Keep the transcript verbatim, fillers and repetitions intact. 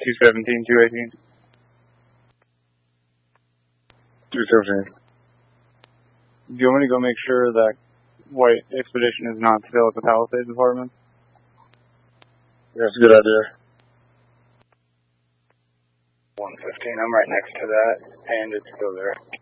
two seventeen, two eighteen. two seventeen. Do you want me to go make sure that White Expedition is not still at the Palisades apartment? That's a good idea. one fifteen, I'm right next to that, and it's still there.